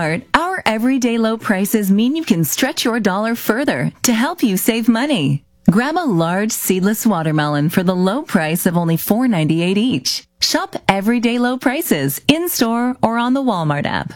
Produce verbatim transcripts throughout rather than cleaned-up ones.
Walmart, our everyday low prices mean you can stretch your dollar further to help you save money. Grab a large seedless watermelon for the low price of only four ninety-eight each. Shop everyday low prices in-store or on the Walmart app.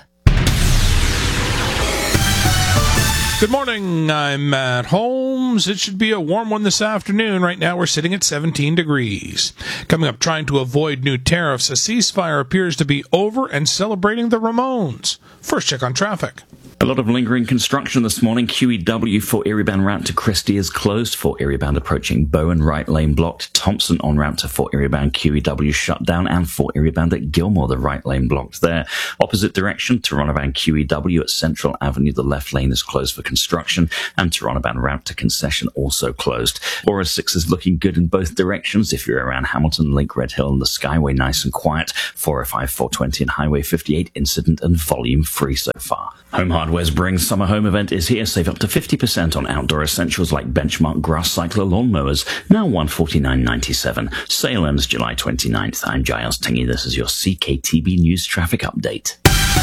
Good morning, I'm Matt Holmes. It should be a warm one this afternoon. Right now we're sitting at seventeen degrees. Coming up, trying to avoid new tariffs, a ceasefire appears to be over and celebrating the Ramones. First check on traffic. A lot of lingering construction this morning. Q E W for Erie-bound route to Christie is closed. For Erie-bound approaching Bowen, right lane blocked. Thompson on route to Fort Erie-bound Q E W shut down. And Fort Erie-bound at Gilmore, the right lane blocked there. Opposite direction, Toronto-bound Q E W at Central Avenue. The left lane is closed for construction. And Toronto-bound route to Concession also closed. four oh six is looking good in both directions. If you're around Hamilton, Link, Red Hill and the Skyway, nice and quiet. four oh five, four twenty and Highway fifty-eight, incident and volume free so far. Home Hardware's Bring Summer Home event is here. Save up to fifty percent on outdoor essentials like Benchmark grass cycler lawnmowers, now one hundred forty-nine dollars and ninety-seven cents. Sale ends July twenty-ninth. I'm Giles Tingy. This is your C K T B News Traffic Update.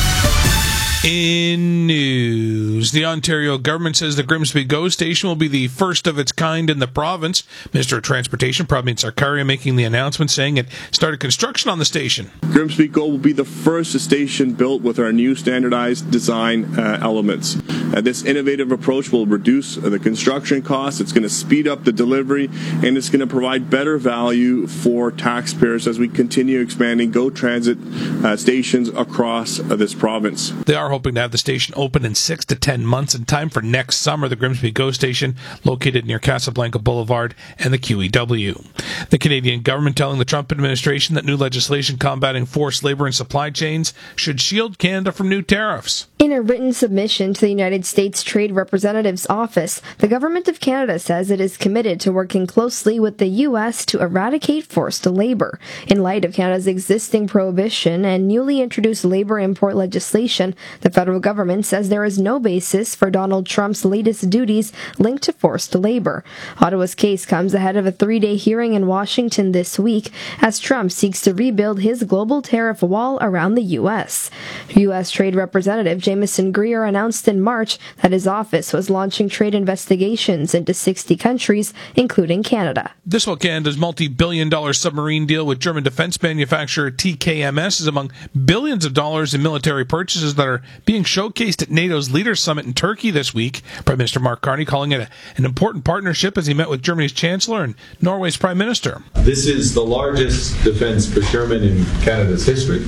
In news, the Ontario government says the Grimsby GO station will be the first of its kind in the province. Minister of Transportation, Praveen Sarkaria, making the announcement, saying it started construction on the station. Grimsby GO will be the first station built with our new standardized design uh, elements. Uh, this innovative approach will reduce uh, the construction costs, it's going to speed up the delivery, and it's going to provide better value for taxpayers as we continue expanding GO Transit uh, stations across uh, this province. They are hoping to have the station open in six to ten months in time for next summer. The Grimsby GO station, located near Casablanca Boulevard and the Q E W. The Canadian government telling the Trump administration that new legislation combating forced labor and supply chains should shield Canada from new tariffs. In a written submission to the United States Trade Representative's office, the Government of Canada says it is committed to working closely with the U S to eradicate forced labor. In light of Canada's existing prohibition and newly introduced labor import legislation, the federal government says there is no basis for Donald Trump's latest duties linked to forced labor. Ottawa's case comes ahead of a three-day hearing in Washington this week as Trump seeks to rebuild his global tariff wall around the U S. U S Trade Representative Jameson Greer announced in March that his office was launching trade investigations into sixty countries, including Canada. This while Canada's multi-billion dollar submarine deal with German defense manufacturer T K M S is among billions of dollars in military purchases that are being showcased at NATO's Leaders Summit in Turkey this week. Prime Minister Mark Carney calling it a, an important partnership as he met with Germany's Chancellor and Norway's Prime Minister. This is the largest defense procurement in Canada's history.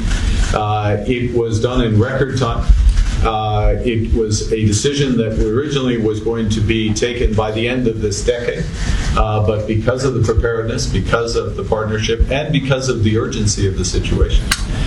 Uh, it was done in record time. Uh, it was a decision that originally was going to be taken by the end of this decade, uh, but because of the preparedness, because of the partnership, and because of the urgency of the situation,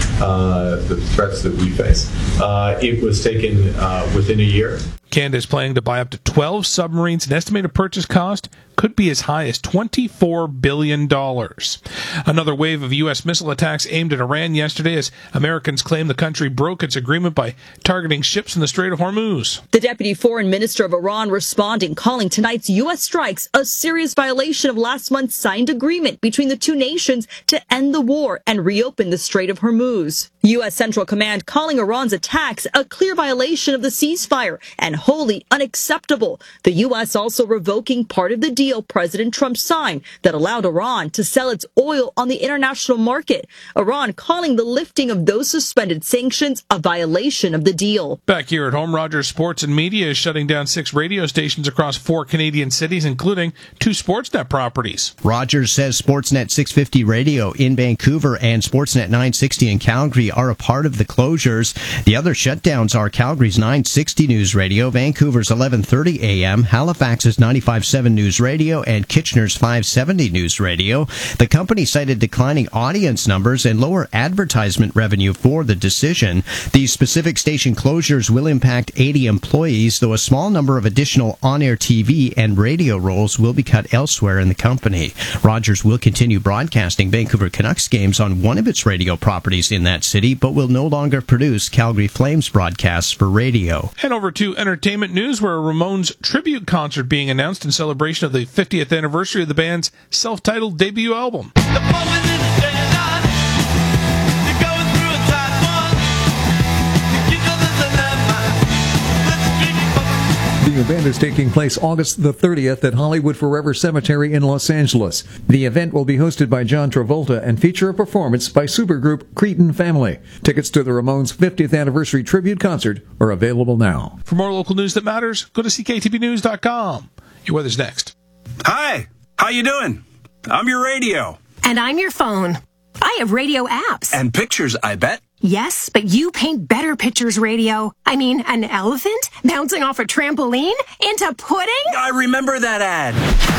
uh, the threats that we face, uh, it was taken uh, within a year. Canada is planning to buy up to twelve submarines. An estimated purchase cost could be as high as twenty-four billion dollars. Another wave of U S missile attacks aimed at Iran yesterday as Americans claim the country broke its agreement by targeting ships in the Strait of Hormuz. The deputy foreign minister of Iran responding, calling tonight's U S strikes a serious violation of last month's signed agreement between the two nations to end the war and reopen the Strait of Hormuz. U S Central Command calling Iran's attacks a clear violation of the ceasefire and wholly unacceptable. The U S also revoking part of the deal President Trump signed that allowed Iran to sell its oil on the international market. Iran calling the lifting of those suspended sanctions a violation of the deal. Back here at home, Rogers Sports and Media is shutting down six radio stations across four Canadian cities, including two Sportsnet properties. Rogers says Sportsnet six fifty Radio in Vancouver and Sportsnet nine sixty in Calgary are a part of the closures. The other shutdowns are Calgary's nine sixty News Radio, Vancouver's eleven thirty A M, Halifax's ninety-five point seven News Radio, and Kitchener's five seventy News Radio. The company cited declining audience numbers and lower advertisement revenue for the decision. These specific station closures will impact eighty employees, though a small number of additional on-air T V and radio roles will be cut elsewhere in the company. Rogers will continue broadcasting Vancouver Canucks games on one of its radio properties in that city, but will no longer produce Calgary Flames broadcasts for radio. And over to entertainment news, where a Ramones tribute concert being announced in celebration of the fiftieth anniversary of the band's self-titled debut album. The event is taking place August the thirtieth at Hollywood Forever Cemetery in Los Angeles. The event will be hosted by John Travolta and feature a performance by supergroup Cretin Family. Tickets to the Ramones' fiftieth anniversary tribute concert are available now. For more local news that matters, go to C K T B news dot com. Your weather's next. Hi, how you doing? I'm your radio. And I'm your phone. I have radio apps. And pictures, I bet. Yes, but you paint better pictures, radio. I mean, an elephant bouncing off a trampoline into pudding? I remember that ad.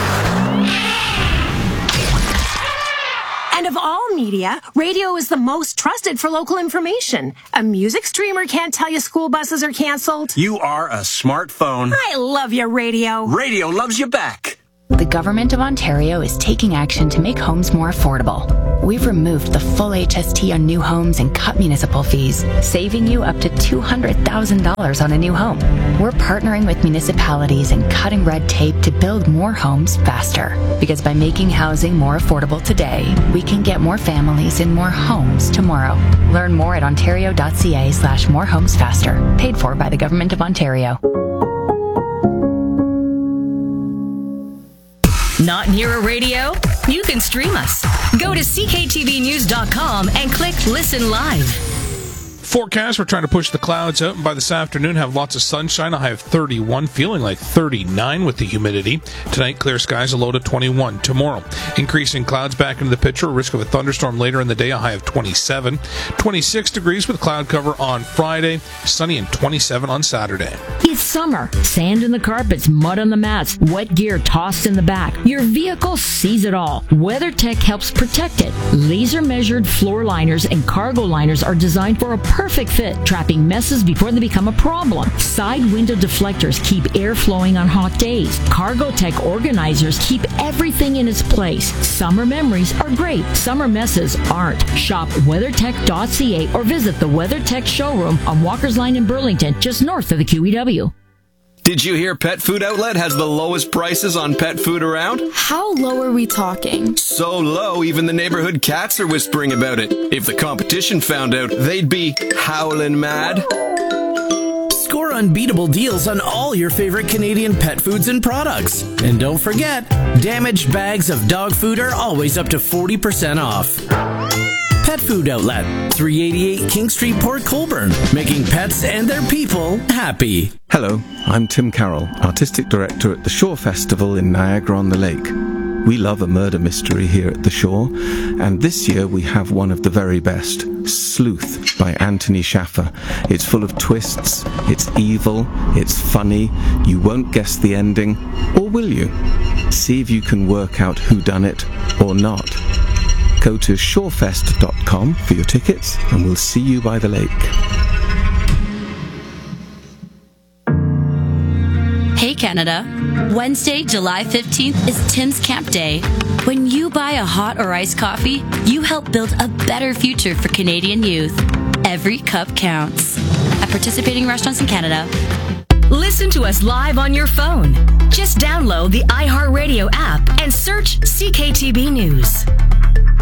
And of all media, radio is the most trusted for local information. A music streamer can't tell you school buses are canceled. You are a smartphone. I love you, radio. Radio loves you back. The Government of Ontario is taking action to make homes more affordable. We've removed the full H S T on new homes and cut municipal fees, saving you up to two hundred thousand dollars on a new home. We're partnering with municipalities and cutting red tape to build more homes faster. Because by making housing more affordable today, we can get more families in more homes tomorrow. Learn more at ontario.ca slash more homes faster. Paid for by the Government of Ontario. Not near a radio? You can stream us. Go to C K T V news dot com and click Listen Live. Forecast, we're trying to push the clouds out, and by this afternoon have lots of sunshine. A high of thirty-one, feeling like thirty-nine with the humidity. Tonight, clear skies, a low to twenty-one. Tomorrow, increasing clouds back into the picture, risk of a thunderstorm later in the day, a high of twenty-seven. twenty-six degrees with cloud cover on Friday, sunny and twenty-seven on Saturday. It's summer. Sand in the carpets, mud on the mats, wet gear tossed in the back. Your vehicle sees it all. WeatherTech helps protect it. Laser-measured floor liners and cargo liners are designed for a perfect fit, trapping messes before they become a problem. Side window deflectors keep air flowing on hot days. Cargotech organizers keep everything in its place. Summer memories are great. Summer messes aren't. Shop weathertech dot c a or visit the WeatherTech showroom on Walker's Line in Burlington, just north of the Q E W. Did you hear Pet Food Outlet has the lowest prices on pet food around? How low are we talking? So low, even the neighborhood cats are whispering about it. If the competition found out, they'd be howling mad. Score unbeatable deals on all your favorite Canadian pet foods and products. And don't forget, damaged bags of dog food are always up to forty percent off. Pet Food Outlet, three eighty-eight King Street, Port Colborne, making pets and their people happy. Hello, I'm Tim Carroll, Artistic Director at the Shore Festival in Niagara-on-the-Lake. We love a murder mystery here at the Shore, and this year we have one of the very best, Sleuth by Anthony Schaffer. It's full of twists, it's evil, it's funny, you won't guess the ending, or will you? See if you can work out who done it or not. Go to shorefest dot com for your tickets, and we'll see you by the lake. Hey Canada, Wednesday, July fifteenth is Tim's Camp Day. When you buy a hot or iced coffee, you help build a better future for Canadian youth. Every cup counts. At participating restaurants in Canada. Listen to us live on your phone. Just download the iHeartRadio app and search C K T B News.